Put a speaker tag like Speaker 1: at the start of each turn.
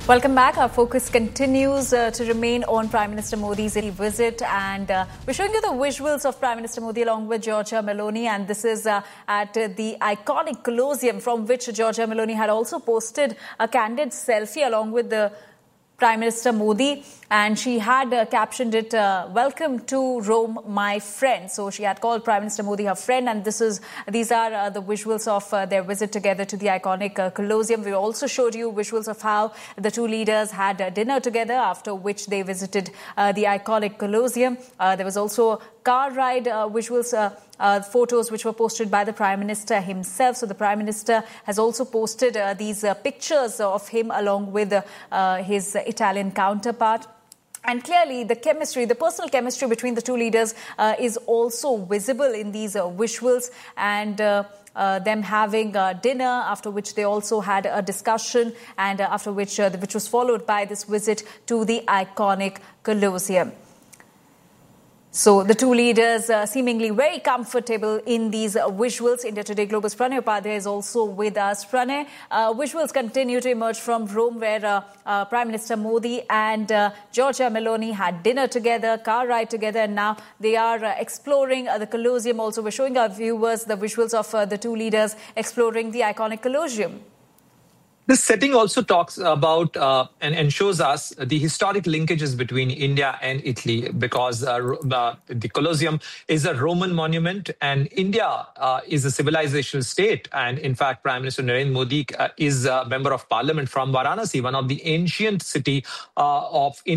Speaker 1: Welcome back. Our focus continues to remain on Prime Minister Modi's visit, and we're showing you the visuals of Prime Minister Modi along with Giorgia Meloni, and this is at the iconic Colosseum, from which Giorgia Meloni had also posted a candid selfie along with the Prime Minister Modi, and she had captioned it, "Welcome to Rome, my friend." So she had called Prime Minister Modi her friend, and these are the visuals of their visit together to the iconic Colosseum. We also showed you visuals of how the two leaders had dinner together, after which they visited the iconic Colosseum. There was also car ride visuals, photos which were posted by the Prime Minister himself. So the Prime Minister has also posted these pictures of him along with his Italian counterpart. And clearly, the chemistry, the personal chemistry between the two leaders is also visible in these visuals, and them having dinner, after which they also had a discussion, and after which was followed by this visit to the iconic Colosseum. So the two leaders seemingly very comfortable in these visuals. India Today Global's Pranay Upadhyay is also with us. Pranay, visuals continue to emerge from Rome, where Prime Minister Modi and Giorgia Meloni had dinner together, car ride together, and now they are exploring the Colosseum. Also, we're showing our viewers the visuals of the two leaders exploring the iconic Colosseum.
Speaker 2: This setting also talks about and shows us the historic linkages between India and Italy, because the Colosseum is a Roman monument and India is a civilizational state. And in fact, Prime Minister Narendra Modi is a member of parliament from Varanasi, one of the ancient city of India.